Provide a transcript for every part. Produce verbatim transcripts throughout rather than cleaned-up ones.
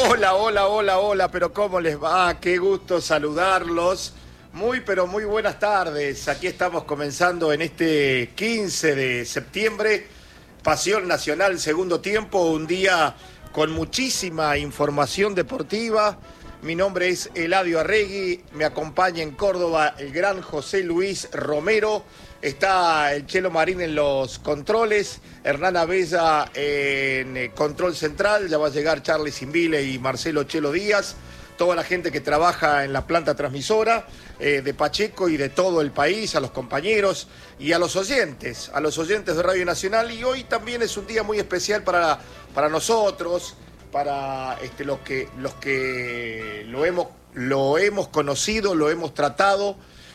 Hola, hola, hola, hola, pero ¿cómo les va? Qué gusto saludarlos. Muy, pero muy buenas tardes. Aquí estamos comenzando en este quince de septiembre. Pasión Nacional, segundo tiempo, un día con muchísima información deportiva. Mi nombre es Eladio Arregui, me acompaña en Córdoba el gran José Luis Romero. Está el Chelo Marín en los controles, Hernán Abella en control central, ya va a llegar Charlie Simbile y Marcelo Chelo Díaz, toda la gente que trabaja en la planta transmisora eh, de Pacheco y de todo el país, a los compañeros y a los oyentes, a los oyentes de Radio Nacional. Y hoy también es un día muy especial para, para nosotros, para este, los que, los que lo, hemos, lo hemos conocido, lo hemos tratado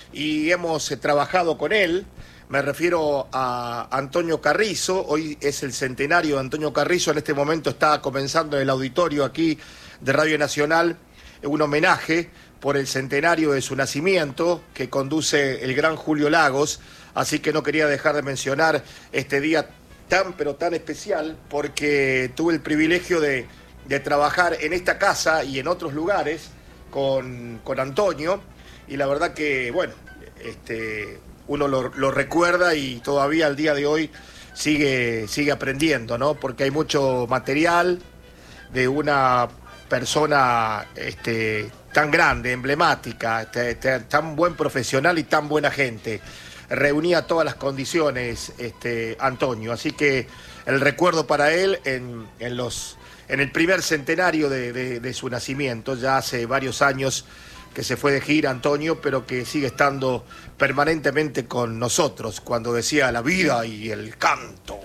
y hemos eh, trabajado con él. Me refiero a Antonio Carrizo. Hoy es el centenario de Antonio Carrizo. En este momento está comenzando en el auditorio aquí de Radio Nacional un homenaje por el centenario de su nacimiento que conduce el gran Julio Lagos. Así que no quería dejar de mencionar este día tan pero tan especial porque tuve el privilegio de, de trabajar en esta casa y en otros lugares con, con Antonio. Y la verdad que, bueno, este... uno lo, lo recuerda y todavía al día de hoy sigue, sigue aprendiendo, ¿no? Porque hay mucho material de una persona este, tan grande, emblemática, este, tan buen profesional y tan buena gente. Reunía todas las condiciones, este, Antonio. Así que el recuerdo para él en, en, los, en el primer centenario de, de, de su nacimiento, ya hace varios años que se fue de gira Antonio, pero que sigue estando permanentemente con nosotros, cuando decía la vida y el canto,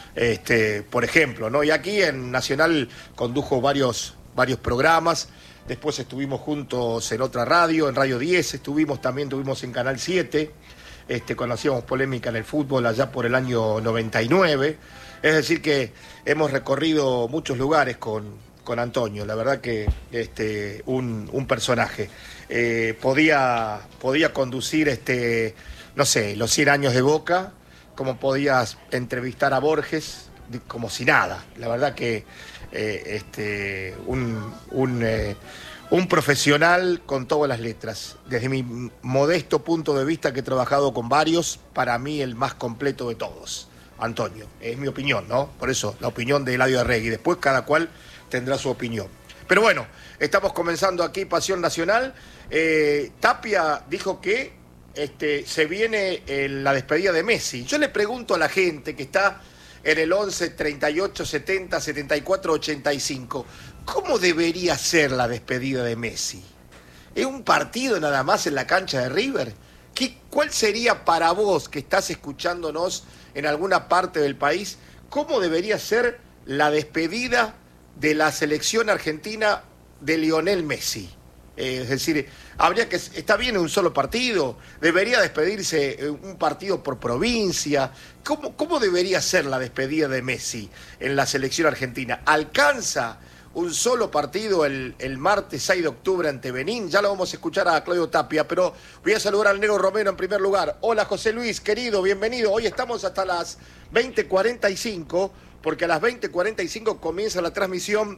este, por ejemplo, ¿no? Y aquí en Nacional condujo varios, varios programas, después estuvimos juntos en otra radio, en Radio diez, estuvimos también, tuvimos en Canal siete, este, cuando hacíamos polémica en el fútbol allá por el año noventa y nueve, es decir que hemos recorrido muchos lugares con... con Antonio, la verdad que este, un, un personaje. Eh, podía, podía conducir, este, no sé, los cien años de Boca, como podías entrevistar a Borges, como si nada. La verdad que eh, este, un, un, eh, un profesional con todas las letras. Desde mi modesto punto de vista, que he trabajado con varios, para mí el más completo de todos, Antonio. Es mi opinión, ¿no? Por eso, la opinión de Eladio Arregui. Después cada cual tendrá su opinión. Pero bueno, estamos comenzando aquí Pasión Nacional. Eh, Tapia dijo que este, se viene eh, la despedida de Messi. Yo le pregunto a la gente que está en el once, treinta y ocho, setenta, setenta y cuatro, ochenta y cinco, ¿cómo debería ser la despedida de Messi? ¿Es un partido nada más en la cancha de River? ¿Qué, ¿Cuál sería para vos, que estás escuchándonos en alguna parte del país, cómo debería ser la despedida de la selección argentina de Lionel Messi? Eh, es decir, habría que, está bien un solo partido, debería despedirse un partido por provincia. ¿Cómo, cómo debería ser la despedida de Messi en la selección argentina? ¿Alcanza un solo partido el, el martes seis de octubre ante Benín? Ya lo vamos a escuchar a Claudio Tapia, pero voy a saludar al Negro Romero en primer lugar. Hola José Luis, querido, bienvenido. Hoy estamos hasta las veinte cuarenta y cinco, porque a las veinte cuarenta y cinco comienza la transmisión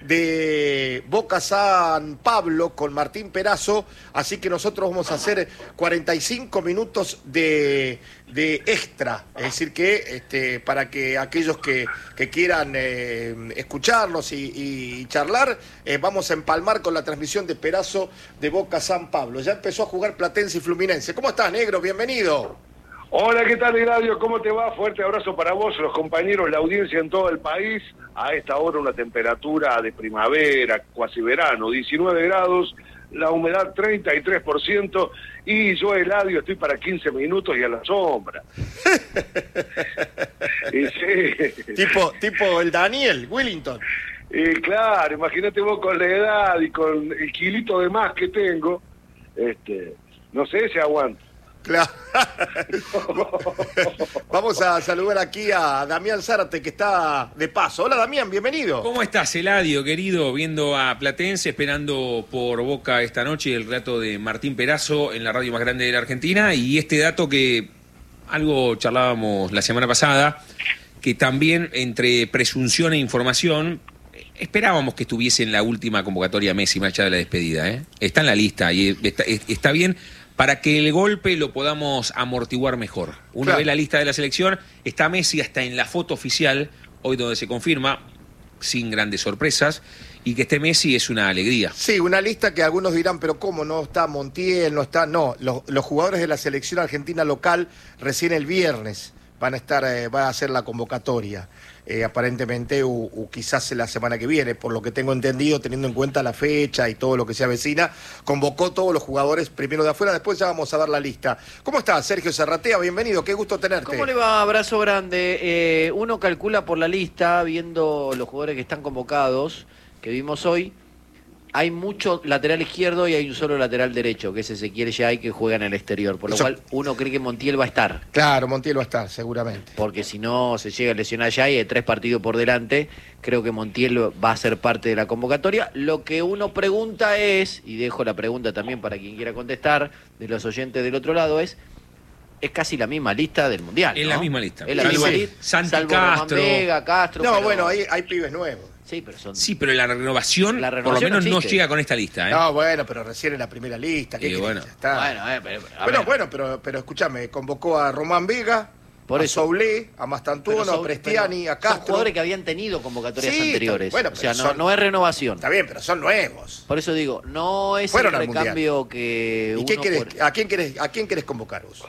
de Boca San Pablo con Martín Perazo, así que nosotros vamos a hacer cuarenta y cinco minutos de, de extra, es decir que este, para que aquellos que, que quieran eh, escucharnos y, y charlar, eh, vamos a empalmar con la transmisión de Perazo de Boca San Pablo. Ya empezó a jugar Platense y Fluminense. ¿Cómo estás, Negro? Bienvenido. Hola, ¿qué tal, Eladio? ¿Cómo te va? Fuerte abrazo para vos, los compañeros, la audiencia en todo el país. A esta hora una temperatura de primavera, cuasi verano, diecinueve grados, la humedad treinta y tres por ciento, y yo, Eladio, estoy para quince minutos y a la sombra. Y sí. Tipo, tipo el Daniel Wellington. Y claro, imagínate vos con la edad y con el kilito de más que tengo, este, no sé si aguanto. Claro. Vamos a saludar aquí a Damián Zárate, que está de paso. Hola, Damián, bienvenido. ¿Cómo estás, Eladio, querido? Viendo a Platense, esperando por Boca esta noche el relato de Martín Perazo en la radio más grande de la Argentina. Y este dato que algo charlábamos la semana pasada, que también entre presunción e información, esperábamos que estuviese en la última convocatoria Messi, más allá de la despedida, ¿eh? Está en la lista y está, está bien para que el golpe lo podamos amortiguar mejor. Uno Claro. ve la lista de la selección, está Messi hasta en la foto oficial, hoy donde se confirma, sin grandes sorpresas, y que esté Messi es una alegría. Sí, una lista que algunos dirán, pero ¿cómo no está Montiel? No está, no, los, los jugadores de la selección argentina local recién el viernes van a estar, eh, va a hacer la convocatoria, eh, aparentemente, o, o quizás la semana que viene, por lo que tengo entendido, teniendo en cuenta la fecha y todo lo que se avecina, convocó todos los jugadores primero de afuera, después ya vamos a dar la lista. ¿Cómo estás, Sergio Serratea? Bienvenido, qué gusto tenerte. ¿Cómo le va? Abrazo grande. Eh, uno calcula por la lista, viendo los jugadores que están convocados, que vimos hoy, hay mucho lateral izquierdo y hay un solo lateral derecho, que es Ezequiel Yay, que juega en el exterior, por lo Eso... cual uno cree que Montiel va a estar. Claro, Montiel va a estar, seguramente. Porque si no se llega a lesionar Yay, hay tres partidos por delante, creo que Montiel va a ser parte de la convocatoria. Lo que uno pregunta es, y dejo la pregunta también para quien quiera contestar, de los oyentes del otro lado, es... Es casi la misma lista del Mundial, Es ¿no? la misma lista. Es la Sí, misma sí. lista. Santi salvo Castro. Román Vega, Castro. No, pero- bueno, hay, hay pibes nuevos. Sí, pero son... Sí, pero la renovación, La por lo renovación menos no no existe. llega con esta lista, ¿eh? No, bueno, pero recién en la primera lista. ¿Qué Y querés? bueno. Ya está. Bueno, eh, pero, a Bueno, ver. bueno, pero, pero escúchame, convocó a Román Vega, Por a eso. Soulé, a Pero Mastantuono, son- a Prestiani, pero a Castro. Son jugadores que habían tenido convocatorias Sí, anteriores. está- bueno, o sea, pero no, son- no es renovación. Está bien, pero son nuevos. Por eso digo, no es Fueron el al Mundial. recambio que ¿Y uno qué querés, por- a quién querés, a quién querés convocar vos?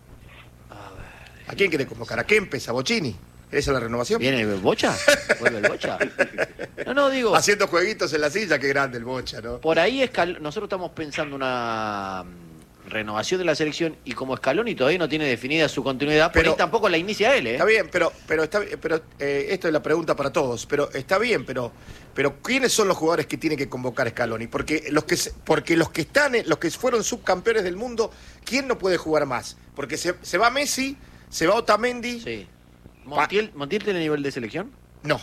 ¿A quién querés convocar? ¿A Kempes, a Bocini? ¿Esa es la renovación? ¿Viene el Bocha? ¿Vuelve el Bocha? No, no, digo, Haciendo jueguitos en la silla, qué grande el Bocha, ¿no? por ahí escal- nosotros estamos pensando una mm, renovación de la selección y como Scaloni todavía no tiene definida su continuidad, por Pero- ahí tampoco la inicia él, ¿eh? Está bien, pero, pero, está, bien, pero eh, esto es la pregunta para todos. Pero está bien, pero, pero ¿quiénes son los jugadores que tiene que convocar Scaloni? Porque los que, se- porque los que están, los que fueron subcampeones del mundo, ¿quién no puede jugar más? Porque se, se va Messi, se va Otamendi. Sí. ¿Montiel, ¿Montiel tiene nivel de selección? No,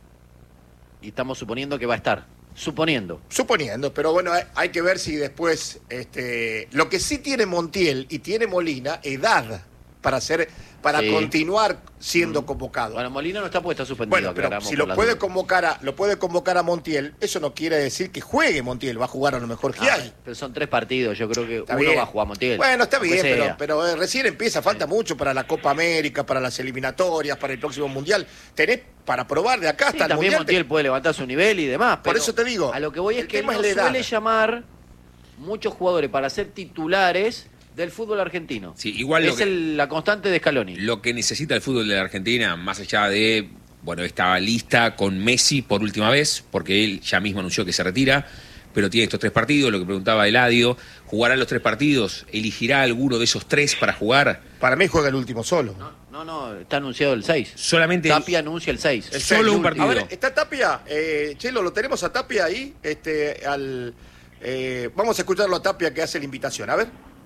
Y estamos suponiendo que va a estar. Suponiendo. suponiendo, pero bueno, hay, hay que ver si después, este, lo que sí tiene Montiel y tiene Molina, edad para hacer, para Sí. continuar siendo convocado. Bueno, Molina no está puesto suspendido. Bueno, pero aclaramos si por lo las puede dudas. convocar a, lo puede convocar a Montiel, eso no quiere decir que juegue Montiel, va a jugar a lo mejor que Ah, hay. pero son tres partidos, yo creo que Está uno bien. va a jugar Montiel. Bueno, está aunque bien, pero, sea. pero eh, recién empieza, falta mucho para la Copa América, para las eliminatorias, para el próximo Mundial. Tenés para probar de acá Sí, hasta el también Mundial. Montiel puede levantar su nivel y demás. Por pero eso te digo, A lo que voy es el que tema no es la edad. suele llamar muchos jugadores para ser titulares del fútbol argentino. Sí, igual lo es que- el- la constante de Scaloni. Lo que necesita el fútbol de la Argentina, más allá de, bueno, esta lista con Messi por última vez, porque él ya mismo anunció que se retira, pero tiene estos tres partidos, lo que preguntaba Eladio, ¿jugará los tres partidos? ¿Elegirá alguno de esos tres para jugar? Para mí juega el último solo. No, no, no, está anunciado el seis. Solamente Tapia anuncia el seis. El solo seis. un partido. A ver, ¿está Tapia? Eh, Chelo, ¿lo tenemos a Tapia ahí? Este, al, eh, vamos a escucharlo a Tapia que hace la invitación. A ver.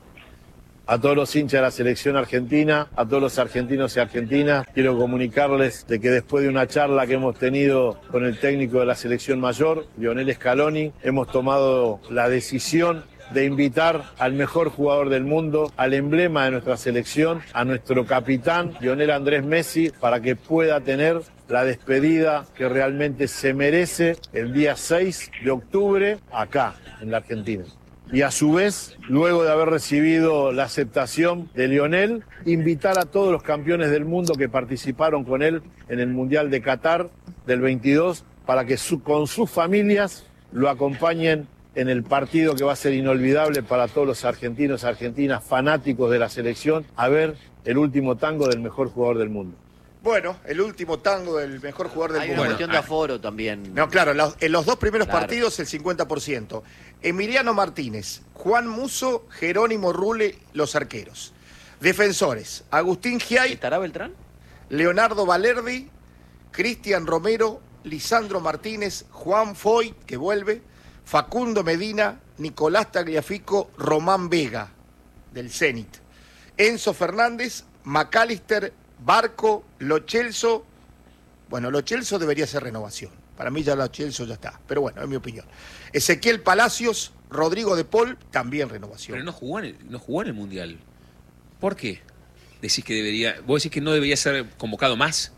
A todos los hinchas de la selección argentina, a todos los argentinos y argentinas, quiero comunicarles de que después de una charla que hemos tenido con el técnico de la selección mayor, Lionel Scaloni, hemos tomado la decisión de invitar al mejor jugador del mundo, al emblema de nuestra selección, a nuestro capitán, Lionel Andrés Messi, para que pueda tener la despedida que realmente se merece el día seis de octubre acá, en la Argentina. Y a su vez, luego de haber recibido la aceptación de Lionel, invitar a todos los campeones del mundo que participaron con él en el Mundial de Qatar del veintidós para que su- con sus familias lo acompañen en el partido que va a ser inolvidable para todos los argentinos y argentinas fanáticos de la selección, a ver el último tango del mejor jugador del mundo. Bueno, el último tango del mejor jugador del Hay una mundo. Bueno, cuestión de ah. aforo también. No, claro, en los, en los dos primeros Claro. partidos el cincuenta por ciento. Emiliano Martínez, Juan Muso, Jerónimo Rule, los arqueros. Defensores, Agustín Giay, ¿Estará Beltrán? Leonardo Valerdi, Cristian Romero, Lisandro Martínez, Juan Foy, que vuelve, Facundo Medina, Nicolás Tagliafico, Román Vega, del Zenit, Enzo Fernández, McAllister, Barco, Lo Celso. Bueno, Lo Celso debería ser renovación. Para mí ya Lo Celso ya está, pero bueno, es mi opinión. Ezequiel Palacios, Rodrigo de Paul, también renovación. Pero no jugó en el, no jugó en el Mundial. ¿Por qué? Decís que debería, vos decís que no debería ser convocado más.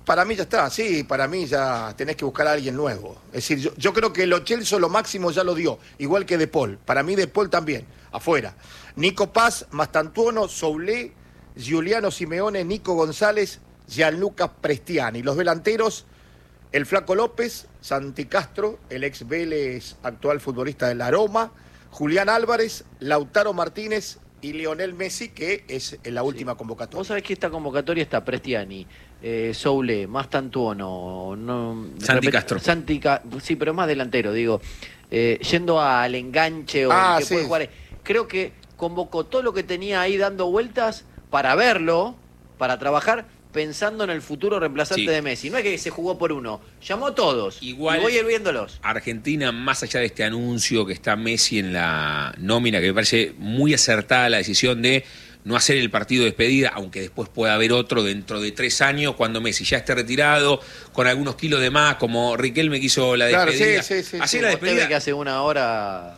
Para mí ya está, sí, para mí ya tenés que buscar a alguien nuevo. Es decir, yo, yo creo que Lo Celso lo máximo ya lo dio, igual que De Paul. Para mí De Paul también, afuera. Nico Paz, Mastantuono, Soulé, Giuliano Simeone, Nico González, Gianluca Prestiani. Los delanteros, el Flaco López, Santi Castro, el ex Vélez, actual futbolista del Aroma, Julián Álvarez, Lautaro Martínez y Lionel Messi, que es en la última sí. convocatoria. Vos sabés que esta convocatoria está Prestiani, eh, Soulé, Mastantuono, no, Santi repet, Castro. Santi Ca, sí, pero más delantero, digo, eh, yendo al enganche o ah, que sí. puede jugar. Creo que convocó todo lo que tenía ahí dando vueltas para verlo, para trabajar, pensando en el futuro reemplazante sí. de Messi. No es que se jugó por uno, llamó a todos. Igual, y voy a ir viéndolos. Argentina, más allá de este anuncio que está Messi en la nómina, que me parece muy acertada la decisión de no hacer el partido de despedida, aunque después pueda haber otro dentro de tres años, cuando Messi ya esté retirado, con algunos kilos de más, como Riquelme que hizo la despedida. Claro, sí, sí, sí, Así sí. la despedida. Que hace una hora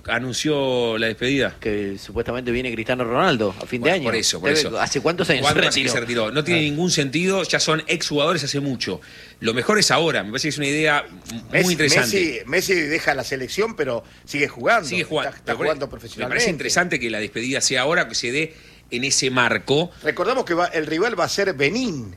anunció la despedida. Que supuestamente viene Cristiano Ronaldo a fin bueno, de año. Por eso, por eso. ¿Hace cuántos años se retiró? Que se retiró? No tiene ah. ningún sentido, ya son exjugadores hace mucho. Lo mejor es ahora, me parece que es una idea muy Messi, interesante. Messi, Messi deja la selección, pero sigue jugando. Sigue jugando. Está, está jugando profesionalmente. Me parece interesante que la despedida sea ahora, que se dé en ese marco. Recordamos que va, el rival va a ser Benín,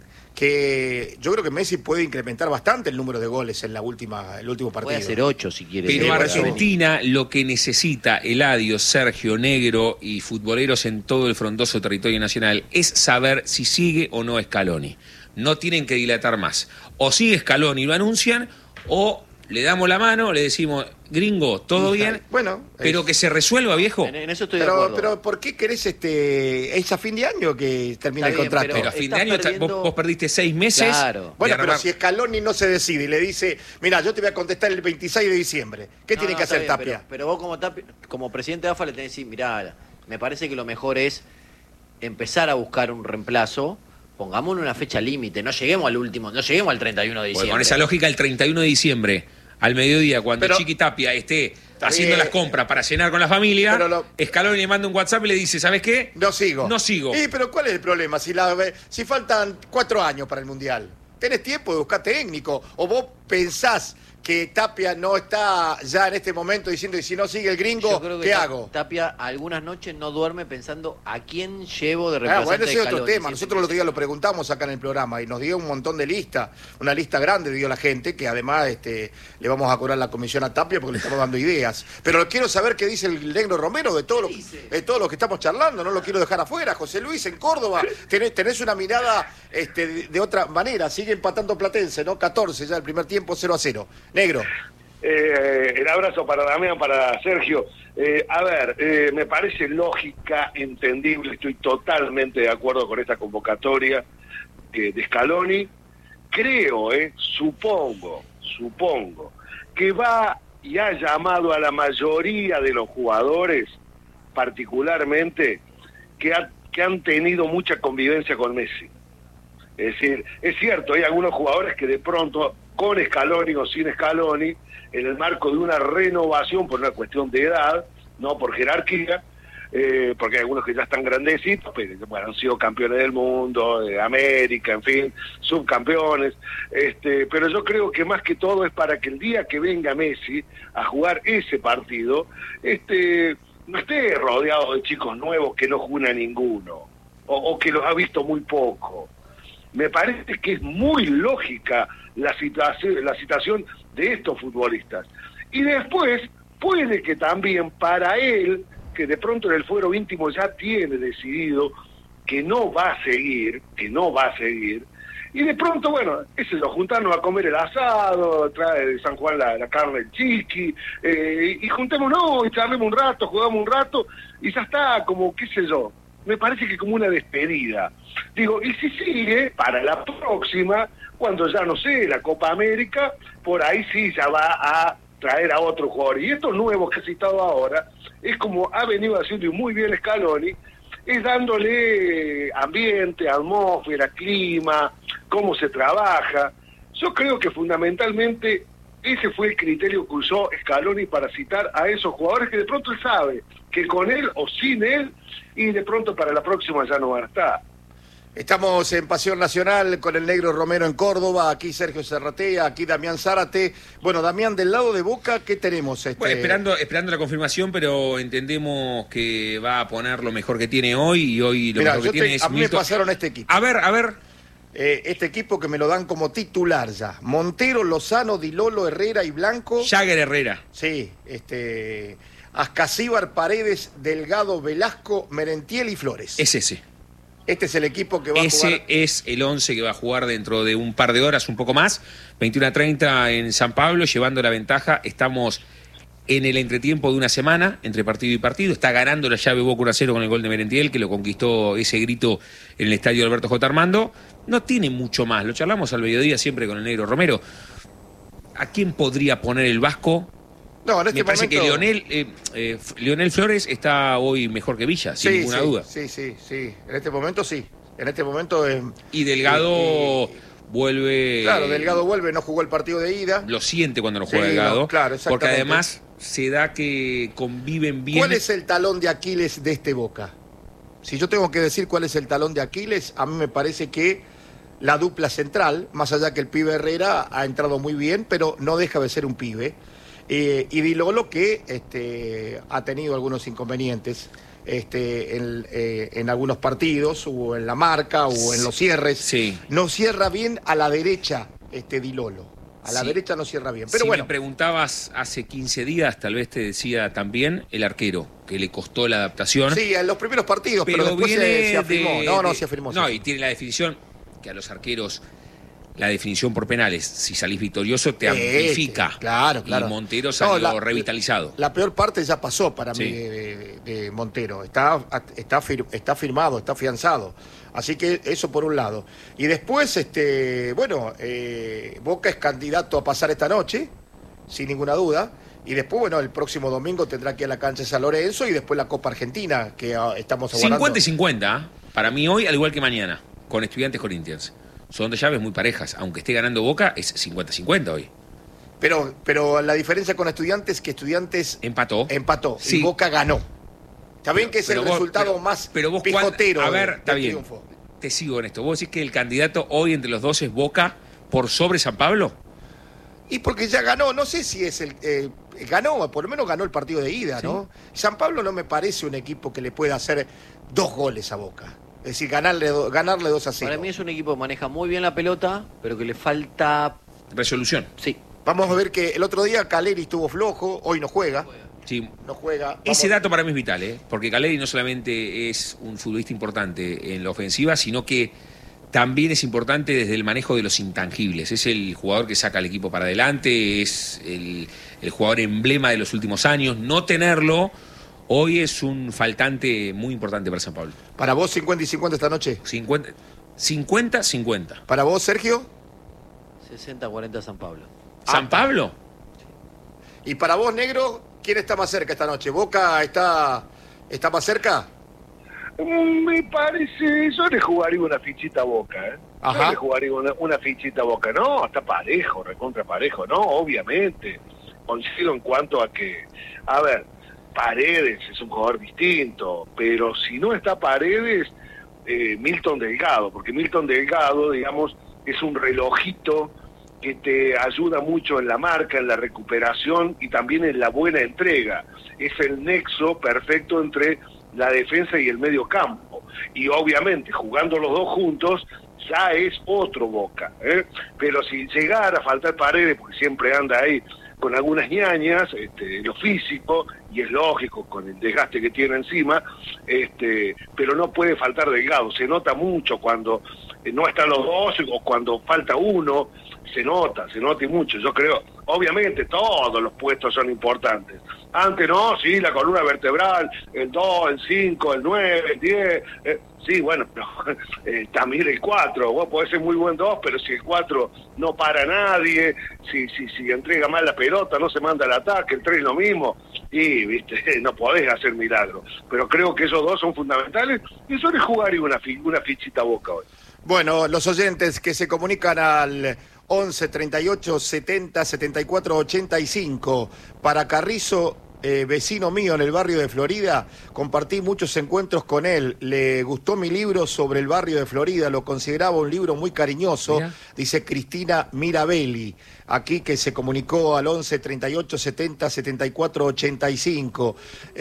que yo creo que Messi puede incrementar bastante el número de goles en la última, el último partido. Puede hacer ocho si quiere. Pero Argentina lo que necesita, Eladio, Sergio, Negro y futboleros en todo el frondoso territorio nacional, es saber si sigue o no Scaloni. No tienen que dilatar más. O sigue Scaloni y lo anuncian, o le damos la mano, le decimos, gringo, todo bien, bueno, pero es... que se resuelva, viejo. En, en eso estoy pero, de acuerdo. Pero ¿por qué querés este es a fin de año que termina Está el bien, contrato? Pero a fin de año perdiendo... vos, vos perdiste seis meses. Claro. Bueno, armar... pero si Scaloni no se decide y le dice, mira, yo te voy a contestar el veintiséis de diciembre, ¿qué no, tiene no, que hacer bien, Tapia? Pero, pero vos como Tapia, como presidente de A F A le tenés que decir, mirá, me parece que lo mejor es empezar a buscar un reemplazo. Pongámonos una fecha límite, no lleguemos al último, no lleguemos al treinta y uno de diciembre. Bueno, con esa lógica, el treinta y uno de diciembre, al mediodía, cuando pero, Chiqui Tapia esté haciendo bien. las compras para cenar con la familia, lo, Scaloni le manda un WhatsApp y le dice, ¿sabes qué? No sigo. No sigo. Sí, pero ¿cuál es el problema? Si, la, si faltan cuatro años para el Mundial, tenés tiempo de buscar técnico, o vos pensás que Tapia no está ya en este momento diciendo, y si no sigue el gringo, ¿qué Tapia, hago? Tapia algunas noches no duerme pensando a quién llevo de reemplazante. Ah, bueno, ese es otro Scaloni, tema. Nosotros el otro día lo preguntamos acá en el programa y nos dio un montón de listas, una lista grande dio la gente, que además este, le vamos a cobrar la comisión a Tapia porque le estamos dando ideas. Pero quiero saber qué dice el negro Romero de todo lo, de todo lo que estamos charlando, no lo quiero dejar afuera. José Luis, en Córdoba, tenés, tenés una mirada este, de, de otra manera, sigue empatando Platense, ¿no? catorce ya el primer tiempo, cero a cero. Negro. Eh, el abrazo para Damián, para Sergio. Eh, a ver, eh, me parece lógica, entendible, estoy totalmente de acuerdo con esta convocatoria eh, de Scaloni. Creo, eh, supongo, supongo, que va y ha llamado a la mayoría de los jugadores, particularmente, que, ha, que han tenido mucha convivencia con Messi. Es decir, es cierto, hay algunos jugadores que de pronto, con Scaloni o sin Scaloni, en el marco de una renovación por una cuestión de edad, no por jerarquía, eh, porque hay algunos que ya están grandecitos, pero bueno, han sido campeones del mundo, de América, en fin, subcampeones, este, pero yo creo que más que todo es para que el día que venga Messi a jugar ese partido, este, no esté rodeado de chicos nuevos que no juegan a ninguno, o, o que los ha visto muy poco. Me parece que es muy lógica la situación, la situación de estos futbolistas. Y después, puede que también para él, que de pronto en el fuero íntimo ya tiene decidido que no va a seguir, que no va a seguir, y de pronto, bueno, ese lo juntarnos a comer el asado, trae de San Juan la, la carne del chiqui, eh, y juntémonos, y charlemos un rato, jugamos un rato, y ya está, como, qué sé yo, me parece que como una despedida. Digo, y si sigue, para la próxima, cuando ya no sé, la Copa América, por ahí sí ya va a traer a otro jugador. Y estos nuevos que he citado ahora, es como ha venido haciendo muy bien Scaloni, es dándole ambiente, atmósfera, clima, cómo se trabaja. Yo creo que fundamentalmente ese fue el criterio que usó Scaloni para citar a esos jugadores que de pronto él sabe que con él o sin él, y de pronto para la próxima ya no van a estar. Estamos en Pasión Nacional con el Negro Romero en Córdoba, aquí Sergio Serratea, aquí Damián Zárate. Bueno, Damián, del lado de Boca, ¿qué tenemos? Este... Bueno, esperando, esperando la confirmación, pero entendemos que va a poner lo mejor que tiene hoy, y hoy lo Mirá, mejor que yo tiene te, es a mí Milton. me pasaron este equipo. A ver, a ver. Eh, este equipo que me lo dan como titular ya. Montero, Lozano, Di Lolo, Herrera y Blanco. Jagger Herrera. Sí, este... Ascasíbar, Paredes, Delgado, Velasco, Merentiel y Flores. Es ese. Este es el equipo que va Ese a jugar. es el once que va a jugar dentro de un par de horas, un poco más. veintiuno a treinta en San Pablo, llevando la ventaja. Estamos en el entretiempo de una semana, entre partido y partido. Está ganando la llave Boca uno a cero con el gol de Merentiel, que lo conquistó ese grito en el estadio Alberto J. Armando. No tiene mucho más. Lo charlamos al mediodía siempre con el Negro Romero. ¿A quién podría poner el Vasco? No, en este Me parece momento... que Leonel, eh, eh, Leonel Flores está hoy mejor que Villa, sin sí, ninguna sí, duda. Sí, sí, sí. En este momento sí. En este momento... Eh, Y Delgado eh, eh, vuelve... Claro, Delgado vuelve, no jugó el partido de ida. Lo siente cuando no juega Sí, Delgado. no, claro, porque exactamente. además se da que conviven bien. ¿Cuál es el talón de Aquiles de este Boca? Si yo tengo que decir cuál es el talón de Aquiles, a mí me parece que la dupla central, más allá que el pibe Herrera ha entrado muy bien, pero no deja de ser un pibe. Eh, y Di Lolo, que este, ha tenido algunos inconvenientes este, en, eh, en algunos partidos, o en la marca, o en los cierres. Sí. No cierra bien a la derecha este Di Lolo. A la Sí. derecha no cierra bien. Pero si bueno, me preguntabas hace quince días, tal vez te decía también el arquero, que le costó la adaptación. sí, en los primeros partidos, pero, pero después viene se, se afirmó. de- no, no, de- se afirmó. se No, y afirmó. tiene la definición que a los arqueros... La definición por penales, si salís victorioso, te Este, amplifica. claro, claro. Y Montero No, salió la- revitalizado. La peor parte ya pasó para Sí. mí de, de- de Montero. Está, está, fir- está firmado, está afianzado. Así que eso por un lado. Y después, este, bueno, eh, Boca es candidato a pasar esta noche, sin ninguna duda. Y después, bueno, el próximo domingo tendrá que ir a la cancha de San Lorenzo y después la Copa Argentina, que ah, estamos aguardando. cincuenta y cincuenta, ¿eh? Para mí hoy, al igual que mañana, con Estudiantes Corinthians. Son dos llaves muy parejas. Aunque esté ganando Boca, es cincuenta cincuenta hoy. Pero, pero la diferencia con Estudiantes es que Estudiantes Empató. empató Sí. y Boca ganó. Está bien que es Pero el vos- resultado pero- más pero vos cuán- pijotero A de- ver, del está bien. triunfo. Te sigo en esto. ¿Vos decís que el candidato hoy entre los dos es Boca por sobre San Pablo? Y porque ya ganó, no sé si es el... eh, ganó, por lo menos ganó el partido de ida, Sí. ¿no? San Pablo no me parece un equipo que le pueda hacer dos goles a Boca. Es decir, ganarle, do- ganarle dos a cero. Para mí es un equipo que maneja muy bien la pelota, pero que le falta... Resolución. Sí, Vamos a ver que el otro día Caleri estuvo flojo, hoy no juega. Sí. No juega. Vamos- Ese dato para mí es vital, ¿eh? Porque Caleri no solamente es un futbolista importante en la ofensiva, sino que también es importante desde el manejo de los intangibles. Es el jugador que saca al equipo para adelante, es el, el jugador emblema de los últimos años. No tenerlo hoy es un faltante muy importante para San Pablo. Para vos cincuenta y cincuenta esta noche. cincuenta cincuenta. Para vos, Sergio. sesenta cuarenta San Pablo. ¿San Pablo? Y para vos, Negro, ¿quién está más cerca esta noche? ¿Boca está, está más cerca? Mm, Me parece, yo le jugaría una fichita a Boca, ¿eh? Ajá. Yo le jugaría una, una fichita a Boca. No, está parejo, recontra parejo, no, obviamente. Coincido en cuanto a que, a ver, Paredes es un jugador distinto, pero si no está Paredes, eh, Milton Delgado, porque Milton Delgado, digamos, es un relojito que te ayuda mucho en la marca, en la recuperación y también en la buena entrega. Es el nexo perfecto entre la defensa y el medio campo. Y obviamente, jugando los dos juntos, ya es otro Boca, ¿eh? Pero si llegara a faltar Paredes, porque siempre anda ahí con algunas ñañas, este, lo físico, y es lógico con el desgaste que tiene encima, este, pero no puede faltar Delgado. Se nota mucho cuando eh, no están los dos o cuando falta uno, se nota, se nota y mucho. Yo creo, obviamente todos los puestos son importantes. Antes no, sí, la columna vertebral, el dos, el cinco, el nueve, el diez, eh, sí, bueno, pero eh, también el cuatro, vos podés ser muy buen dos, pero si el cuatro no para a nadie, si, si, si entrega mal la pelota, no se manda al ataque, el tres lo mismo, y viste, no podés hacer milagros. Pero creo que esos dos son fundamentales, y yo le jugaría una, fi- una fichita a Boca hoy. Bueno, los oyentes que se comunican al once, treinta y ocho, setenta, setenta y cuatro, ochenta y cinco para Carrizo, eh, vecino mío en el barrio de Florida, compartí muchos encuentros con él, le gustó mi libro sobre el barrio de Florida, lo consideraba un libro muy cariñoso, Mira. dice Cristina Mirabelli, aquí que se comunicó al once, treinta y ocho, setenta, setenta y cuatro, ochenta y cinco.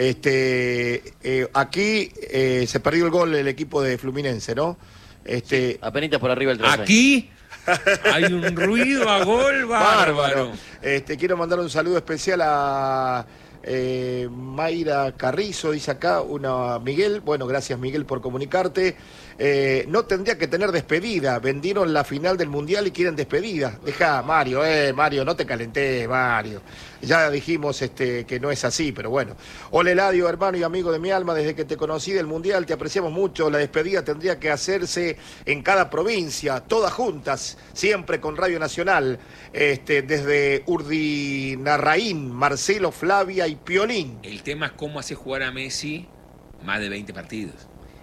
Este, eh, aquí eh, se perdió el gol el equipo de Fluminense, ¿no? Este, sí, apenitas por arriba el trazo. Aquí hay un ruido a gol bárbaro. bárbaro. Este, quiero mandar un saludo especial a eh, Mayra Carrizo, dice acá, una Miguel. Bueno, gracias Miguel por comunicarte. Eh, no tendría que tener despedida. Vendieron la final del Mundial y quieren despedida. Deja, Mario, eh, Mario, no te calentés, Mario. Ya dijimos este, que no es así, pero bueno. Hola Eladio, hermano y amigo de mi alma, desde que te conocí del Mundial te apreciamos mucho. La despedida tendría que hacerse en cada provincia, todas juntas, siempre con Radio Nacional. Este, desde Urdinarraín, Marcelo, Flavia y Piolín. El tema es cómo hace jugar a Messi más de veinte partidos.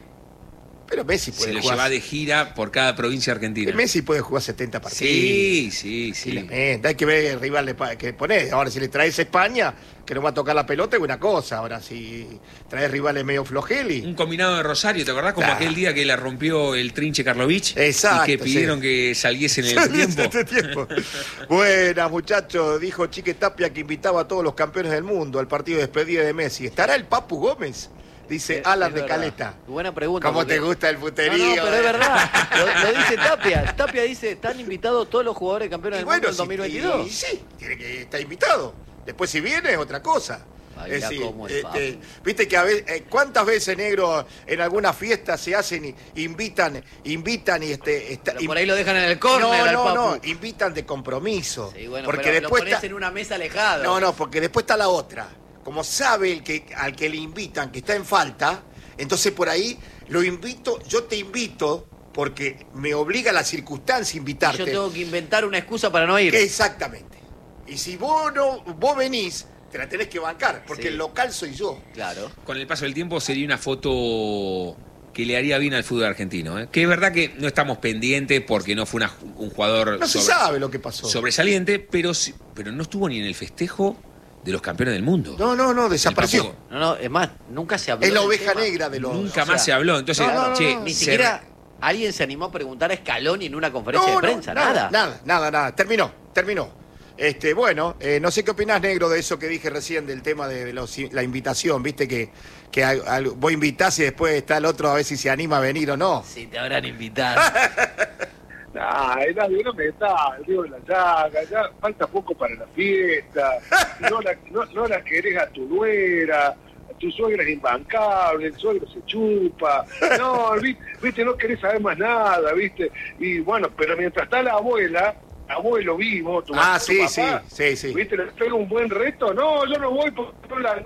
Pero Messi puede Se lo jugar... lleva de gira por cada provincia argentina. Messi puede jugar setenta partidos. Sí, sí, sí. sí. Hay que ver el rival que pone. Ahora, si le traes a España, que no va a tocar la pelota, es una cosa. Ahora, si traes rivales medio flojeli... Un combinado de Rosario, ¿te acordás? Como claro. aquel día que la rompió el Trinche Karlovich. Exacto. Y que pidieron sí. que saliesen en el tiempo. Este tiempo. Buenas, muchachos. Dijo Chique Tapia que invitaba a todos los campeones del mundo al partido de despedida de Messi. ¿Estará el Papu Gómez? Dice es, Alan es de verdad. Caleta. Buena pregunta. ¿Cómo porque... te gusta el puterío? No, no, pero eh? es verdad. Lo, lo dice Tapia. Tapia dice, están invitados todos los jugadores campeones del bueno, mundo en dos mil veintidós. Y, y, sí, tiene que estar invitado. Después si viene es otra cosa. Ay, es decir, cómo es este, viste que a veces, eh, cuántas veces, negro, en alguna fiesta se hacen y invitan, invitan y este está, pero por ahí lo dejan en el córner no, al no, Papu. no, invitan de compromiso. Sí, bueno, porque pero después lo pones está... en una mesa alejada. No, no, porque después está la otra. Como sabe el que al que le invitan que está en falta, entonces por ahí lo invito, yo te invito porque me obliga la circunstancia invitarte. Y yo tengo que inventar una excusa para no ir. Exactamente. Y si vos no, vos venís, te la tenés que bancar, porque sí. el local soy yo. Claro. Con el paso del tiempo sería una foto que le haría bien al fútbol argentino, ¿eh? Que es verdad que no estamos pendientes porque no fue una, un jugador no se sobre, sabe lo que pasó. sobresaliente, pero, pero no estuvo ni en el festejo de los campeones del mundo. No, no, no, desapareció. No, no, es más, nunca se habló. Es la oveja tema. negra de los... Nunca o más sea, se habló. Entonces, no, no, no, che, no, ni se... siquiera alguien se animó a preguntar a Scaloni en una conferencia no, de prensa, no, nada. Nada, nada, nada. Terminó, terminó. Este, bueno, eh, no sé qué opinás, negro, de eso que dije recién, del tema de, de los, la invitación, viste que, que a, a, vos invitás y después está el otro a ver si se anima a venir o no. Si te habrán invitado. Nah, Eladio, no me está, el río de la llaga, ya falta poco para la fiesta, no la, no, no la querés a tu nuera, a tu suegra es imbancable, el suegro se chupa, no, viste, viste, no querés saber más nada, viste, y bueno, pero mientras está la abuela, abuelo vivo, tu Ah, mamá, sí, tu papá, sí, sí, sí. viste, le pega un buen reto, no, yo no voy porque no la...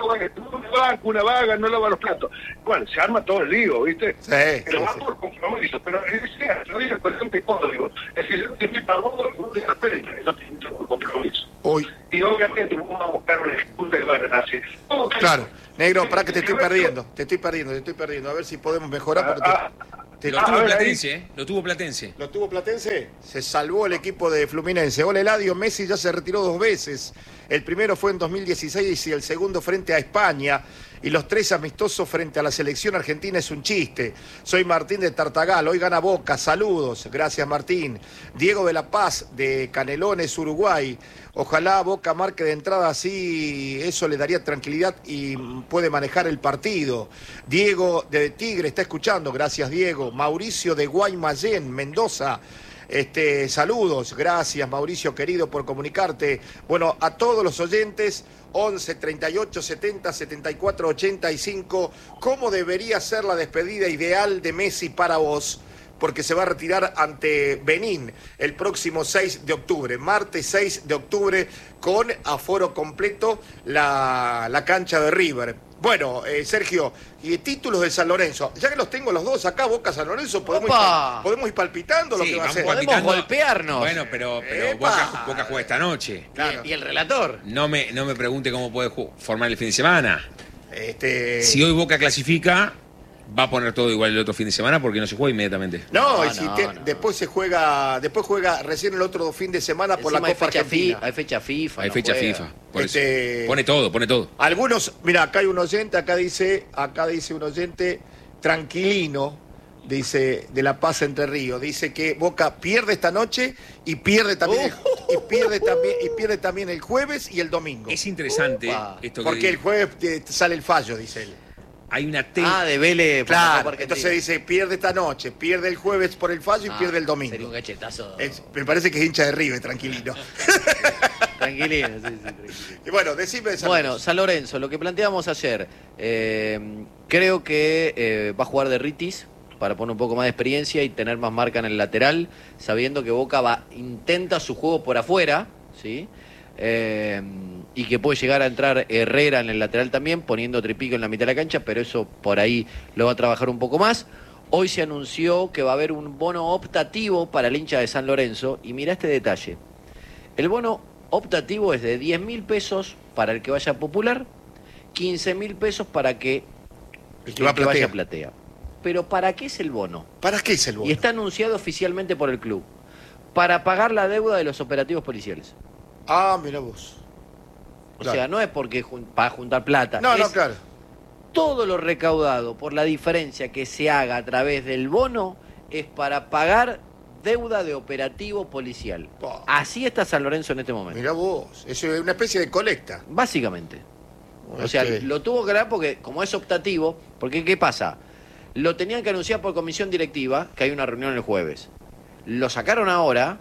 una vaga, no lava los platos. Bueno, se arma todo el lío, ¿viste? Sí, pero sí, va sí. por compromiso, pero sea, lo digo por ejemplo código. Es decir, yo te estoy pagando, no te esperes, yo te invito por compromiso. Uy. Y obviamente vamos a buscar una excusa que van a hacer. Oh, Claro, negro, para que te estoy perdiendo, te estoy perdiendo, te estoy perdiendo. A ver si podemos mejorar, pero te... Ah, te- Lo Ah, tuvo a ver, Platense, ¿eh? Lo tuvo Platense. ¿Lo tuvo Platense? Se salvó el equipo de Fluminense. Hola, Eladio. Messi ya se retiró dos veces. El primero fue en dos mil dieciséis y el segundo frente a España. Y los tres amistosos frente a la selección argentina es un chiste. Soy Martín de Tartagal. Hoy gana Boca. Saludos. Gracias, Martín. Diego de La Paz, de Canelones, Uruguay. Ojalá Boca marque de entrada así, eso le daría tranquilidad y puede manejar el partido. Diego de Tigre está escuchando, gracias Diego. Mauricio de Guaymallén, Mendoza, este, saludos, gracias Mauricio querido por comunicarte. Bueno, a todos los oyentes, once, treinta y ocho, setenta, setenta y cuatro, ochenta y cinco, ¿cómo debería ser la despedida ideal de Messi para vos? Porque se va a retirar ante Benín el próximo seis de octubre, martes seis de octubre, con aforo completo la, la cancha de River. Bueno, eh, Sergio, y títulos de San Lorenzo, ya que los tengo los dos acá, Boca, San Lorenzo, podemos, ir, ¡Opa! podemos ir palpitando lo Sí, que va a vamos ser. Podemos palpitando. golpearnos. Bueno, pero, pero ¡Epa! Boca, Boca juega esta noche. Claro. Y, y el relator. No me, no me pregunte cómo puede ju- formar el fin de semana. Este... Si hoy Boca clasifica, Va a poner todo igual el otro fin de semana porque no se juega inmediatamente. No, No, y si no, te- no. después se juega, después juega recién el otro fin de semana por Encima la Copa hay fecha Argentina. fi- hay fecha FIFA. Hay no fecha juega. FIFA. Por Este- eso. Pone todo, pone todo. Algunos, mira, acá hay un oyente, acá dice, acá dice un oyente tranquilino, dice, de La Paz Entre Ríos, dice que Boca pierde esta noche y pierde también, Uh. y pierde también, y pierde también el jueves y el domingo. Es interesante Upa. esto que Porque el digo. jueves eh, sale el fallo, dice él. Hay una te- Ah, de Vélez. por la Claro, Copa Argentina. entonces dice, pierde esta noche, pierde el jueves por el fallo y Ah, pierde el domingo. Sería un gachetazo. Es- me parece que es hincha de River, tranquilino. Tranquilino, sí, sí, tranquilino. Y bueno, decime de San Bueno, Lorenzo. San Lorenzo, lo que planteamos ayer, eh, creo que eh, va a jugar de Ritis para poner un poco más de experiencia y tener más marca en el lateral, sabiendo que Boca va intenta su juego por afuera, ¿sí? Eh, y que puede llegar a entrar Herrera en el lateral también, poniendo Tripico en la mitad de la cancha, pero eso por ahí lo va a trabajar un poco más. Hoy se anunció que va a haber un bono optativo para el hincha de San Lorenzo, y mira este detalle. El bono optativo es de diez mil pesos para el que vaya a Popular, quince mil pesos para que El que va a vaya Platea. a Platea. Pero ¿para qué es el bono? ¿Para qué es el bono? Y está anunciado oficialmente por el club. Para pagar la deuda de los operativos policiales. Ah, mira vos. O Claro. sea, no es porque jun- para juntar plata. No, es no, claro. todo lo recaudado por la diferencia que se haga a través del bono es para pagar deuda de operativo policial. Pa. Así está San Lorenzo en este momento. Mira vos. Eso es una especie de colecta. Básicamente. O sea, Este, lo tuvo que dar porque, como es optativo, porque ¿qué pasa? Lo tenían que anunciar por comisión directiva, que hay una reunión el jueves. Lo sacaron ahora,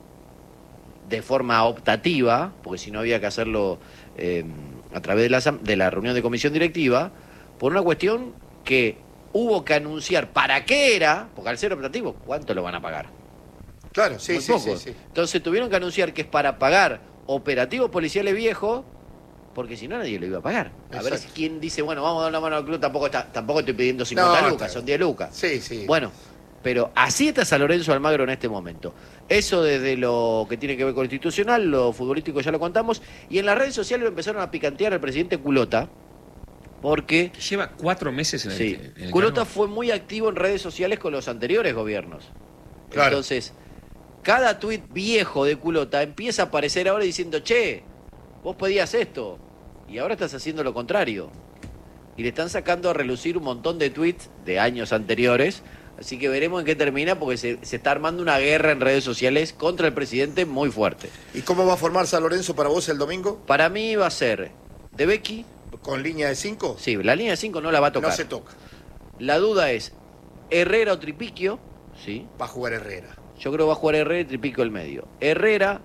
de forma optativa, porque si no había que hacerlo eh, a través de la, asam- de la reunión de comisión directiva, por una cuestión que hubo que anunciar para qué era, porque al ser optativo, ¿cuánto lo van a pagar? Claro, sí, Muy sí, poco. sí, sí. Entonces tuvieron que anunciar que es para pagar operativos policiales viejos, porque si no nadie lo iba a pagar. A ver Exacto. si quién dice, bueno, vamos a dar una mano al club, tampoco está, tampoco estoy pidiendo cincuenta No, lucas, claro. son diez lucas. Sí, sí. Bueno, pero así está San Lorenzo Almagro en este momento. Eso desde lo que tiene que ver con lo institucional, lo futbolístico ya lo contamos, y en las redes sociales lo empezaron a picantear al presidente Culota, porque Lleva cuatro meses en el, sí, en el Culota cargo. fue muy activo en redes sociales con los anteriores gobiernos. Claro. Entonces, cada tuit viejo de Culota empieza a aparecer ahora diciendo, che, vos pedías esto, y ahora estás haciendo lo contrario. Y le están sacando a relucir un montón de tweets de años anteriores, así que veremos en qué termina, porque se, se está armando una guerra en redes sociales contra el presidente muy fuerte. ¿Y cómo va a formar San Lorenzo para vos el domingo? Para mí va a ser De Becky, ¿Con línea de cinco? sí, la línea de cinco no la va a tocar. No se toca. La duda es Herrera o Tripiquio, sí. Va a jugar Herrera. Yo creo que va a jugar Herrera y Tripiquio el medio. Herrera,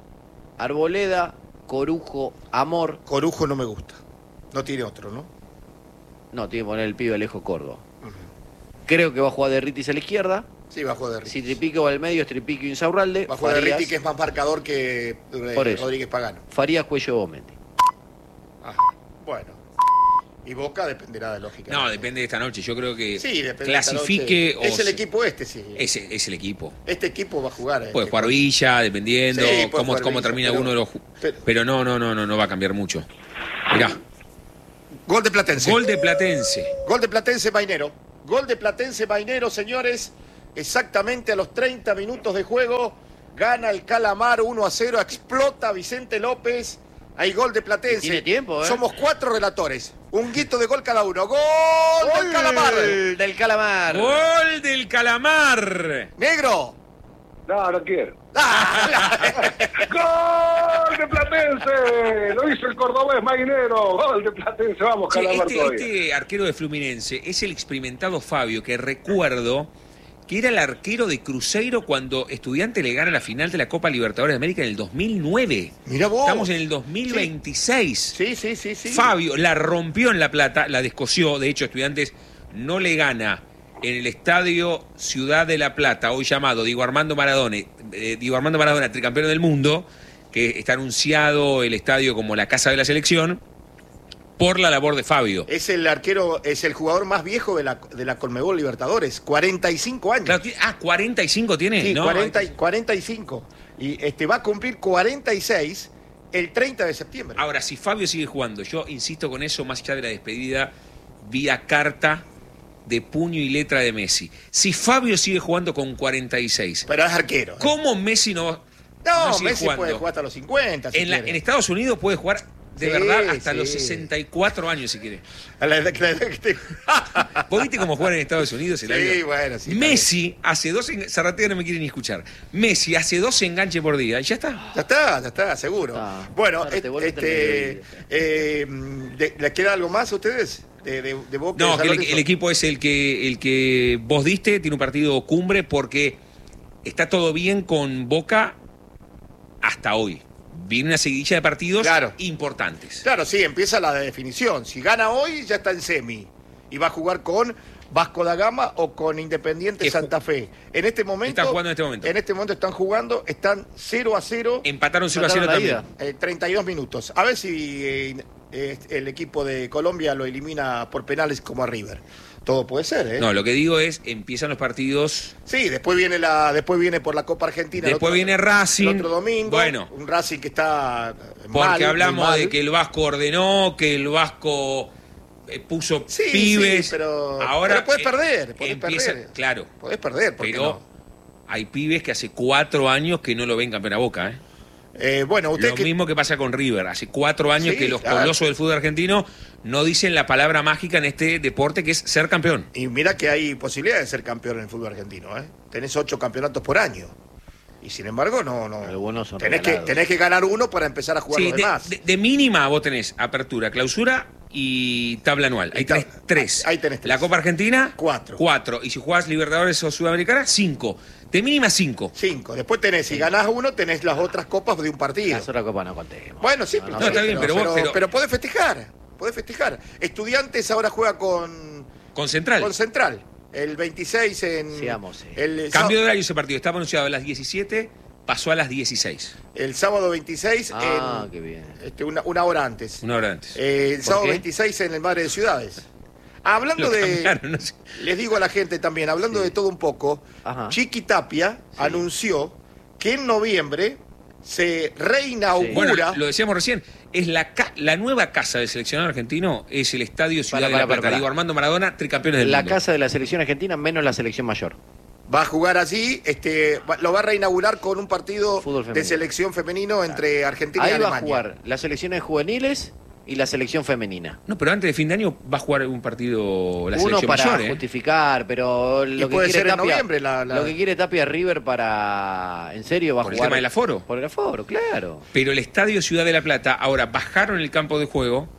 Arboleda, Corujo, Amor. Corujo no me gusta. No tiene otro, ¿no? No, tiene que poner el pibe Alejo Córdoba. Creo que va a jugar de Ritis a la izquierda. Sí, va a jugar de Ritis. Si Tripiquio va al medio, es Tripiquio y Insaurralde. Va a jugar de Farías, Ritis, que es más marcador que eh, Por eso. Rodríguez Pagano. Farías, Cuello, Bometti. Ajá. Bueno. Y Boca dependerá de lógica. No, depende de esta noche. Yo creo que Sí, depende de esta clasifique noche. o Es el se- equipo este, sí. Es, es el equipo. Este equipo va a jugar. Puede este jugar juego. Villa, dependiendo Sí, puede cómo, jugar cómo Villa, termina pero- uno de los. ju- pero- Pero, no, no, no, no, no va a cambiar mucho. Mirá, Gol de Platense. gol de Platense. Gol de Platense Mainero. Gol de Platense Mainero, señores. Exactamente a los treinta minutos de juego. Gana el Calamar uno a cero. Explota Vicente López. Hay gol de Platense. Tiene tiempo, ¿eh? Somos cuatro relatores. Un guito de gol cada uno. ¡Gol, del Calamar! Gol del Calamar. Gol del Calamar. ¡Negro! No, no quiero. ¡Ah! ¡Gol de Platense! Lo hizo el cordobés Mainero. Gol de Platense. Vamos, Che, Calamar este, todavía. este arquero de Fluminense es el experimentado Fabio, que recuerdo que era el arquero de Cruzeiro cuando Estudiante le gana la final de la Copa Libertadores de América en el dos mil nueve. Mirá vos. Estamos en el dos mil veintiséis. Sí, sí, sí, sí. Fabio la rompió en La Plata, la descosió. De hecho, Estudiantes no le gana en el estadio Ciudad de La Plata, hoy llamado Diego Armando Maradona, eh, Diego Armando Maradona, tricampeón del mundo, que está anunciado el estadio como la casa de la selección, por la labor de Fabio. Es el arquero, es el jugador más viejo de la, de la Conmebol Libertadores. cuarenta y cinco años. Claro, tiene- ah, cuarenta y cinco tiene. Sí, No, cuarenta, y- cuarenta y cinco. Y este va a cumplir cuarenta y seis el treinta de septiembre. Ahora, si Fabio sigue jugando, yo insisto con eso, más allá de la despedida, vía carta, de puño y letra de Messi. Si Fabio sigue jugando con cuarenta y seis, Pero es arquero. ¿eh? ¿cómo Messi no, No, no sigue Messi jugando? puede jugar hasta los cincuenta. Si en, la- quiere. en Estados Unidos puede jugar de Sí, verdad hasta sí. los sesenta y cuatro años si quiere. A la edad que- la edad que te- ¿Vos viste cómo juegan en Estados Unidos? El Sí, avión? bueno, sí, está Messi hace dos... en- Zarratea no me quiere ni escuchar. Messi hace dos enganches por día y ya está. Ya está, ya está, seguro. Ah, bueno, ahora te et- vuelve este, eh, de- ¿les queda algo más a ustedes? De, de, de Boca y No, San que el, Lorenzo. el equipo es el que, el que vos diste, tiene un partido cumbre porque está todo bien con Boca hasta hoy. Viene una seguidilla de partidos Claro. importantes. Claro, sí, empieza la definición. Si gana hoy, ya está en semi. Y va a jugar con Vasco da Gama o con Independiente Que ju- Santa Fe. En este momento. Están jugando en este momento. En este momento están jugando, están cero a cero, Empataron cero a cero Empataron la también. ida. eh, treinta y dos minutos. A ver si eh, eh, el equipo de Colombia lo elimina por penales como a River. Todo puede ser, ¿eh? No, lo que digo es, empiezan los partidos. Sí, después viene la, después viene por la Copa Argentina. el Después otro- viene Racing. El otro domingo. Bueno. Un Racing que está eh, Porque mal, muy hablamos mal. de que el Vasco ordenó, que el Vasco eh, puso Sí, pibes. sí, pero- ahora pero podés eh, perder, podés empieza- perder. Claro, Podés perder, ¿por qué pero no? hay pibes que hace cuatro años que no lo ven campeón a Boca, ¿eh? Eh, bueno, usted Lo que... mismo que pasa con River. Hace cuatro años Sí, que los claro. colosos del fútbol argentino no dicen la palabra mágica en este deporte que es ser campeón. Y mira que hay posibilidad de ser campeón en el fútbol argentino, ¿eh? Tenés ocho campeonatos por año. Y sin embargo, no, no. Algunos son tenés que, regalados. tenés que ganar uno para empezar a jugar Sí, los de, demás. de- de mínima vos tenés apertura, clausura y tabla anual. Ahí Y tab- tenés tres. ahí tenés tres. La Copa Argentina, Cuatro. Cuatro. Y si jugás Libertadores o Sudamericana, cinco. De mínima cinco. Cinco. Después tenés, si ganás uno, tenés las otras copas de un partido. Las otras copas no contemos. Bueno, sí, No, pero, no, está bien, pero vos- pero, pero- pero podés festejar. Podés festejar. Estudiantes ahora juega con, Con Central. con Central. El veintiséis en. Sigamos, sí. el, Cambio de sá- horario ese partido. Estaba anunciado a las diecisiete, pasó a las dieciséis. el sábado veintiséis Ah, en. qué bien. Este, una, una hora antes. Una hora antes. Eh, el ¿Por sábado qué? veintiséis en el Madre de Ciudades. Hablando Lo de. cambiaron, no sé. Les digo a la gente también, hablando Sí. de todo un poco, Ajá. Chiqui Tapia Sí. anunció que en noviembre se Bueno, reinaugura. lo decíamos recién, es la, ca- la nueva casa del seleccionado argentino, es el Estadio Ciudad Para, de la para, Plata. para, para. Digo, Armando Maradona, tricampeones del La mundo. casa de la selección argentina menos la selección mayor. Va a jugar allí, este, va- lo va a reinaugurar con un partido Fútbol de femenino. selección femenino entre Argentina y Ahí va Alemania. a jugar las selecciones juveniles y la selección femenina. No, pero antes de fin de año va a jugar un partido la Uno selección para mayor, ¿eh? justificar, pero Y lo que puede quiere ser en Tapia, noviembre la- la- lo que quiere Tapia River para, en serio va Por a el jugar tema del aforo. Por el aforo, claro. Pero el Estadio Ciudad de la Plata, ahora bajaron el campo de juego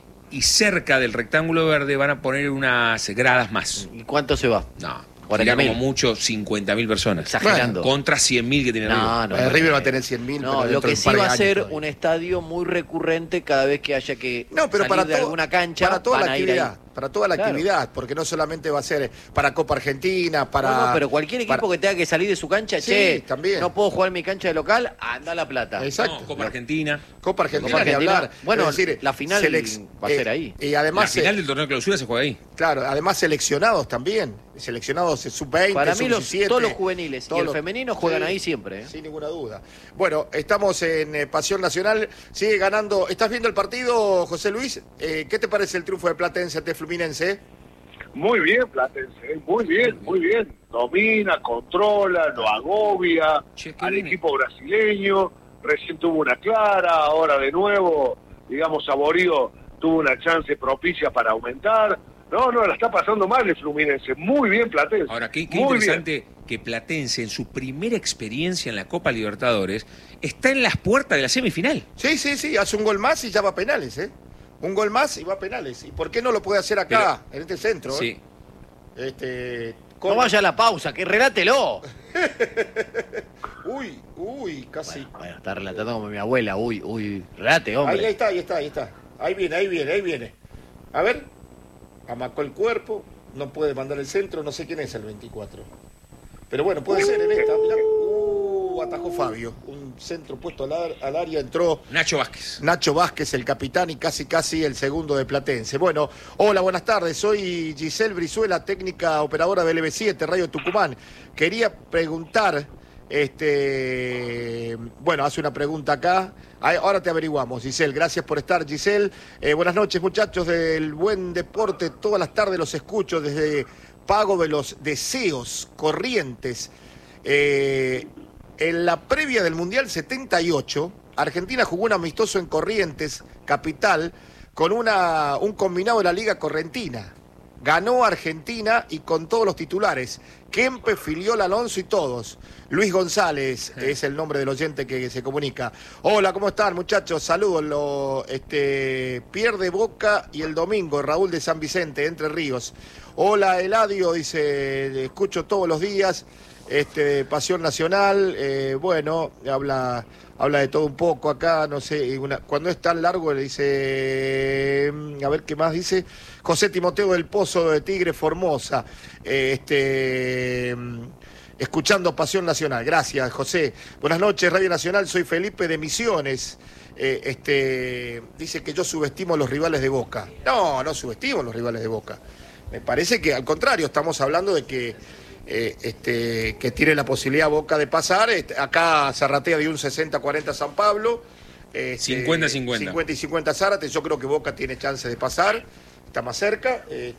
y cerca del rectángulo verde van a poner unas gradas más. ¿Y cuánto se va? No, cuarenta sería mil. como mucho cincuenta mil personas. Exagerando. Contra cien mil que tiene No, arriba. no, Eh, no, River no. va a tener cien mil. No, lo que sí va a ser un estadio muy recurrente cada vez que haya que No, pero salir para, de todo- alguna cancha. para toda van la a ir actividad. ahí. Para toda la Claro. actividad, porque no solamente va a ser para Copa Argentina, para. No, no, pero cualquier equipo para- que tenga que salir de su cancha, Sí, che, también. no puedo jugar en mi cancha de local, anda a La Plata. Exacto. No, Copa Argentina. Copa Argentina, Copa ni Argentina. hablar. Bueno, Es decir, la final selec- va a ser ahí. Y La además, final eh, del torneo de clausura se juega ahí. claro, además seleccionados también. Seleccionados sub veinte, Para mí sub los, diecisiete. todos los juveniles todos y el los- femenino juegan Sí, ahí siempre. ¿eh? Sin ninguna duda. Bueno, estamos en eh, Pasión Nacional, sigue ganando. ¿Estás viendo el partido, José Luis? Eh, ¿Qué te parece el triunfo de Platense ante Fluminense? Muy bien, Platense, ¿eh? muy bien, muy bien. Domina, controla, lo agobia Che, qué al bien. equipo brasileño. Recién tuvo una clara, ahora de nuevo, digamos, Saborío tuvo una chance propicia para aumentar. No, no, la está pasando mal el Fluminense. Muy bien, Platense. Ahora, qué, qué muy interesante que Platense, en su primera experiencia en la Copa Libertadores, está en las puertas de la semifinal. Sí, sí, sí, hace un gol más y ya va a penales, ¿eh? Un gol más y va a penales. ¿Y por qué no lo puede hacer acá, en este centro? Sí. eh? Este, No con- vaya a la pausa, que relátelo. Uy, uy, casi. Bueno, está relatando como mi abuela, uy, uy, relate, hombre. Ahí, ahí está, ahí está, ahí está. Ahí viene, ahí viene, ahí viene. A ver, amacó el cuerpo, no puede mandar el centro, no sé quién es el veinticuatro. Pero bueno, puede ser en esta. Mirá. Uh, atajó Fabio. Un centro puesto al, ar- al área, entró Nacho Vázquez. Nacho Vázquez, el capitán, y casi casi el segundo de Platense. Bueno, hola, buenas tardes. Soy Giselle Brizuela, técnica operadora del L B siete, Radio Tucumán. Quería preguntar Este, bueno, hace una pregunta acá. Ahora te averiguamos, Giselle. Gracias por estar, Giselle. Eh, buenas noches, muchachos del Buen Deporte. Todas las tardes los escucho desde Pago de los Deseos, Corrientes. Eh, en la previa del Mundial setenta y ocho, Argentina jugó un amistoso en Corrientes, capital, con una, un combinado de la Liga Correntina. Ganó Argentina y con todos los titulares. Kempe, Filiol, Alonso y todos. Luis González sí. Es el nombre del oyente que se comunica. Hola, ¿cómo están, muchachos? Saludos. Lo, este, pierde Boca y el domingo, Raúl de San Vicente, Entre Ríos. Hola, Eladio, dice, escucho todos los días. Este, Pasión Nacional, eh, bueno, habla, habla de todo un poco acá, no sé, una, cuando es tan largo le dice, a ver qué más dice, José Timoteo del Pozo de Tigre Formosa, eh, este, escuchando Pasión Nacional, gracias José, buenas noches Radio Nacional, soy Felipe de Misiones, eh, este, dice que yo subestimo a los rivales de Boca, no, no subestimo a los rivales de Boca, me parece que al contrario, estamos hablando de que Eh, este, que tiene la posibilidad Boca de pasar. Este, acá Zarratea dio un sesenta cuarenta San Pablo. Este, cincuenta cincuenta. cincuenta y cincuenta Zárate. Yo creo que Boca tiene chance de pasar. Está más cerca. Eh,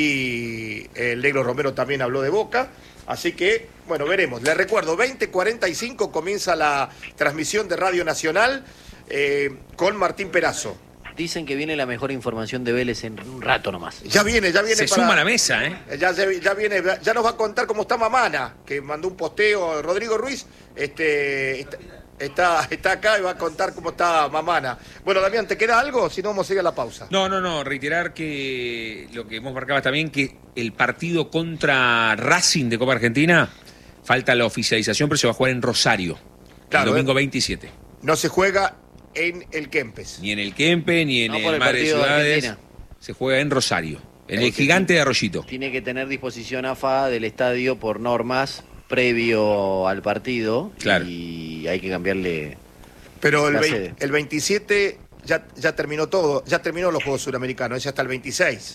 ahí el Negro Romero también habló de Boca. Así que, bueno, veremos. Les recuerdo, veinte cuarenta y cinco comienza la transmisión de Radio Nacional eh, con Martín Perazo. Dicen que viene la mejor información de Vélez en un rato nomás. Ya viene, ya viene. Se para... suma a la mesa, ¿eh? Ya, ya, ya viene, ya nos va a contar cómo está Mamana, que mandó un posteo Rodrigo Ruiz, este, está, está, está acá y va a contar cómo está Mamana. Bueno, Damián, ¿te queda algo? Si no, vamos a ir a la pausa. No, no, no, reiterar que lo que hemos marcado también, que el partido contra Racing de Copa Argentina, falta la oficialización, pero se va a jugar en Rosario, claro, el domingo ¿eh? veintisiete. No se juega en el Kempes. Ni en el Kempe, ni en no, el, el Madre de Ciudades. de se juega en Rosario, en Porque el Gigante de Arroyito. Tiene que tener disposición A F A del estadio por normas previo al partido. Claro. Y hay que cambiarle. Pero el, la veinte, sede. el veintisiete ya, ya terminó todo, ya terminó los Juegos Suramericanos, es hasta el veintiséis.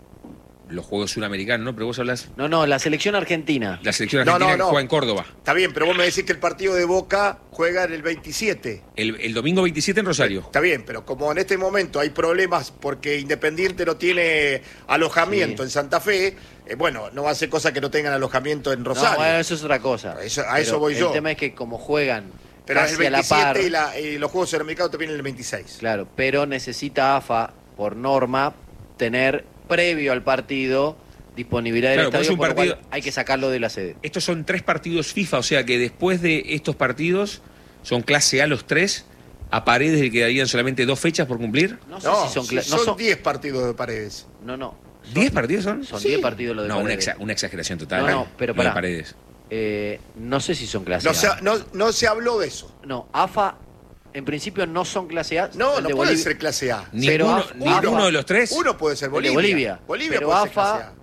Los Juegos Suramericanos, ¿no? Pero vos hablas... No, no, la selección argentina. La selección No, argentina no, no. que juega en Córdoba. Está bien, pero vos me decís que el partido de Boca juega en el veintisiete. El, el domingo veintisiete en Rosario. Está bien, pero como en este momento hay problemas porque Independiente no tiene alojamiento Sí. en Santa Fe, eh, bueno, no va a ser cosa que no tengan alojamiento en Rosario. No, bueno, eso es otra cosa. Eso- a Pero eso voy yo. El tema es que como juegan Pero casi el a la par, veintisiete y, la- y los Juegos Suramericanos te vienen el veintiséis. claro, pero necesita A F A, por norma, tener previo al partido disponibilidad del Claro, pues estadio, es un por lo partido- cual hay que sacarlo de la sede. Estos son tres partidos FIFA, o sea que después de estos partidos, son clase A los tres, a Paredes le quedarían solamente dos fechas por cumplir. No sé No, si son... si cla- no son son- diez partidos de Paredes. No, no. ¿Diez partidos son? Son Sí. diez partidos los de No, una, Paredes. exa- una exageración total. No, ¿eh? no, pero Lo de pará. Paredes. Eh, no sé si son clase No A. se, no, no se habló de eso. No, A F A en principio no son clase A. No, El no de puede Bolivia- ser clase A. Pero Ninguno, AFA- ninguno de los tres. Uno puede ser El de Bolivia. Bolivia. Bolivia Pero puede ser A F A clase A.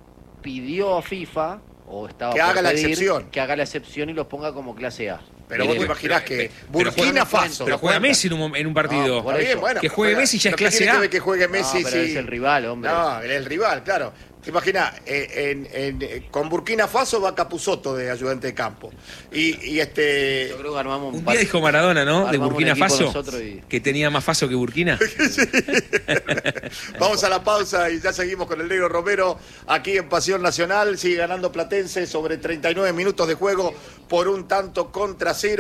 pidió a FIFA, o estaba Que por haga la pedir, excepción. que haga la excepción y los ponga como clase A. Pero Mire, vos te imaginás pero- que pero Burkina juega- Faso. Pero juega cuenta. Messi en un, en un partido. No, por Está bien, eso. bueno, Que pero juegue juega- Messi ya es pero ¿qué clase tiene que A. ver que juegue Messi, no, pero sí. es el rival, hombre. No, el rival, claro. Te imaginas, eh, en, en- eh, con Burkina Faso va Capusotto de ayudante de campo. Y, y este. Yo creo que armamos Un par- día dijo Maradona, ¿no? De armamos un Burkina equipo Faso, nosotros y- que tenía más Faso que Burkina. Vamos a la pausa y ya seguimos con el Negro Romero aquí en Pasión Nacional. Sigue ganando Platense sobre treinta y nueve minutos de juego por un tanto contra cero.